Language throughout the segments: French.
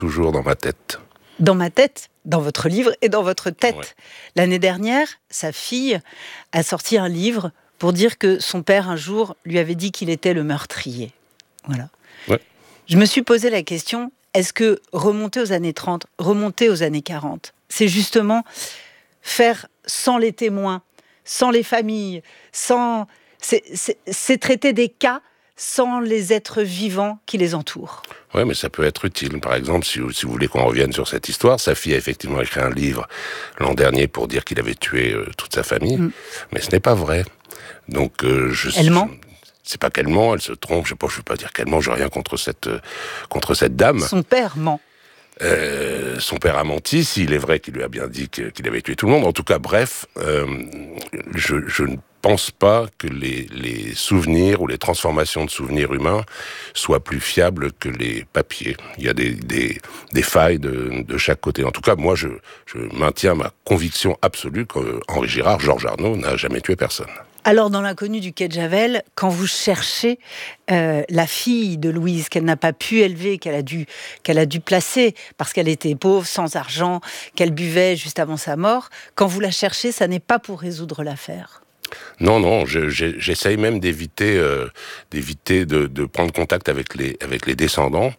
Toujours dans ma tête. Dans ma tête, dans votre livre et dans votre tête. Ouais. L'année dernière, sa fille a sorti un livre pour dire que son père, un jour, lui avait dit qu'il était le meurtrier. Voilà. Ouais. Je me suis posé la question, est-ce que remonter aux années 30, remonter aux années 40, c'est justement faire sans les témoins, sans les familles, c'est traiter des cas sans les êtres vivants qui les entourent. Oui, mais ça peut être utile. Par exemple, si vous voulez qu'on revienne sur cette histoire, sa fille a effectivement écrit un livre l'an dernier pour dire qu'il avait tué toute sa famille, mais ce n'est pas vrai. Donc, Elle ment ? C'est pas qu'elle ment, elle se trompe. Je veux pas dire qu'elle ment. J'ai rien contre cette dame. Son père ment. Son père a menti, s'il est vrai qu'il lui a bien dit qu'il avait tué tout le monde. En tout cas, bref, je ne pense pas que les souvenirs ou les transformations de souvenirs humains soient plus fiables que les papiers. Il y a des failles de chaque côté. En tout cas, moi, je maintiens ma conviction absolue qu'Henri Girard, Georges Arnauld, n'a jamais tué personne. Alors, dans l'inconnu du quai de Javel, quand vous cherchez la fille de Louise, qu'elle n'a pas pu élever, qu'elle a dû placer, parce qu'elle était pauvre, sans argent, qu'elle buvait juste avant sa mort, quand vous la cherchez, ça n'est pas pour résoudre l'affaire. Non, j'essaye même d'éviter de prendre contact avec les descendants.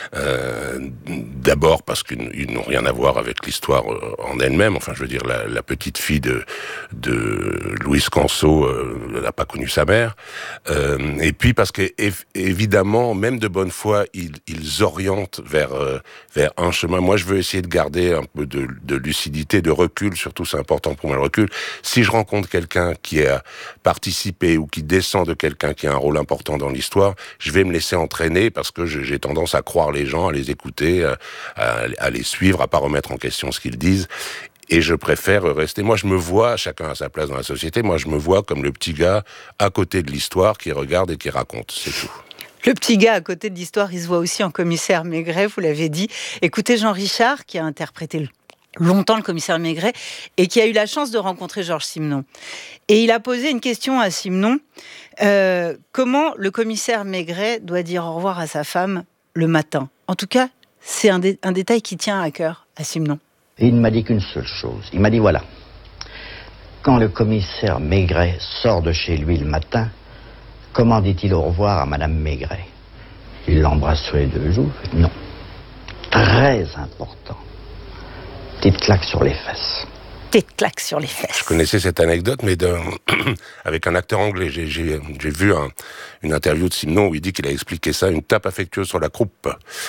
D'abord parce qu'ils n'ont rien à voir avec l'histoire en elle-même. Enfin, je veux dire, la petite fille de Louise Canso n'a pas connu sa mère. Et puis parce que évidemment, même de bonne foi, ils orientent vers un chemin. Moi, je veux essayer de garder un peu de lucidité, de recul. Surtout, c'est important pour moi le recul. Si je rencontre quelqu'un qui a participé ou qui descend de quelqu'un qui a un rôle important dans l'histoire, je vais me laisser entraîner parce que j'ai tendance à croire les gens, à les écouter, à les suivre, à pas remettre en question ce qu'ils disent. Et je préfère rester. Moi, je me vois, chacun à sa place dans la société, moi, je me vois comme le petit gars à côté de l'histoire qui regarde et qui raconte. C'est tout. Le petit gars à côté de l'histoire, il se voit aussi en commissaire Maigret, vous l'avez dit. Écoutez Jean Richard, qui a interprété longtemps le commissaire Maigret, et qui a eu la chance de rencontrer Georges Simenon. Et il a posé une question à Simenon. Comment le commissaire Maigret doit dire au revoir à sa femme le matin ? En tout cas, c'est un détail qui tient à cœur à Simenon. Et il ne m'a dit qu'une seule chose. Il m'a dit, voilà, quand le commissaire Maigret sort de chez lui le matin, comment dit-il au revoir à Madame Maigret ? Il l'embrasse sur les deux joues ? Non. Très important. Petite claque sur les fesses. Petite claque sur les fesses. Je connaissais cette anecdote, mais avec un acteur anglais. J'ai vu une interview de Simenon où il dit qu'il a expliqué ça, une tape affectueuse sur la croupe.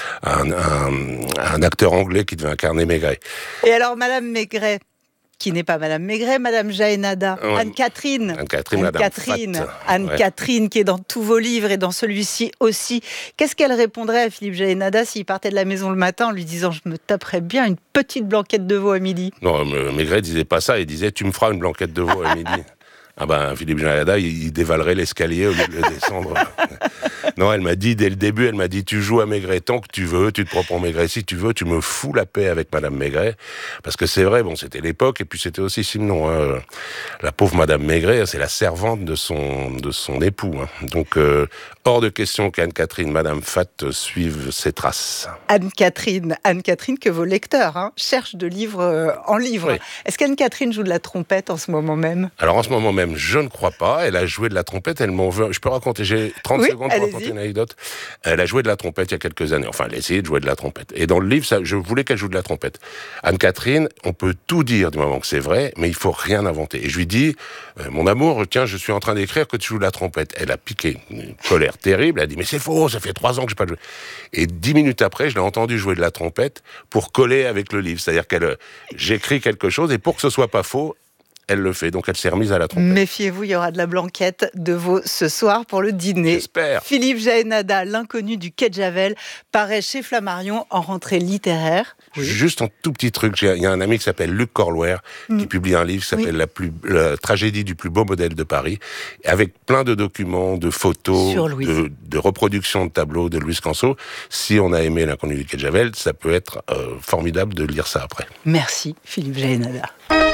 Un acteur anglais qui devait incarner Maigret. Et alors, Madame Maigret, qui n'est pas Madame Maigret, Madame Jaénada, ouais. Anne-Catherine, Anne-Catherine, Anne-Catherine qui est dans tous vos livres et dans celui-ci aussi. Qu'est-ce qu'elle répondrait à Philippe Jaénada s'il partait de la maison le matin en lui disant « Je me taperais bien une petite blanquette de veau à midi ». Non, Maigret disait pas ça, il disait « Tu me feras une blanquette de veau à midi ». Ah ben, Philippe Jaénada, il dévalerait l'escalier au lieu de le descendre. Non, elle m'a dit, dès le début, elle m'a dit, tu joues à Maigret tant que tu veux, tu te prends pour Maigret si tu veux, tu me fous la paix avec Madame Maigret. Parce que c'est vrai, bon, c'était l'époque, et puis c'était aussi Simenon, hein. La pauvre Madame Maigret, c'est la servante de son époux, hein. Donc, hors de question qu'Anne-Catherine, Madame Fat suivent ses traces. Anne-Catherine que vos lecteurs cherchent de livre en livre. Oui. Est-ce qu'Anne-Catherine joue de la trompette en ce moment même ? Alors, en ce moment même, je ne crois pas. Elle a joué de la trompette, elle m'en veut. Je peux raconter, j'ai 30 secondes pour raconter une anecdote. Elle a joué de la trompette il y a quelques années. Enfin, elle a essayé de jouer de la trompette. Et dans le livre, je voulais qu'elle joue de la trompette. Anne-Catherine, on peut tout dire du moment que c'est vrai, mais il faut rien inventer. Et je lui dis, mon amour, tiens, je suis en train d'écrire que tu joues de la trompette. Elle a piqué une colère terrible. Elle a dit, mais c'est faux, ça fait 3 ans que je n'ai pas joué. Et 10 minutes après, je l'ai entendu jouer de la trompette pour coller avec le livre. C'est-à-dire j'écris quelque chose et pour que ce soit pas faux, elle le fait, donc elle s'est remise à la trompette. Méfiez-vous, il y aura de la blanquette de veau ce soir pour le dîner. J'espère. Philippe Jaénada, l'inconnu du quai de Javel, paraît chez Flammarion en rentrée littéraire. Oui. Juste un tout petit truc, il y a un ami qui s'appelle Luc Corlouer, qui publie un livre qui s'appelle La tragédie du plus beau modèle de Paris, avec plein de documents, de photos, de reproductions de tableaux de Louise Canso. Si on a aimé l'inconnu du quai de Javel, ça peut être formidable de lire ça après. Merci Philippe Jaénada.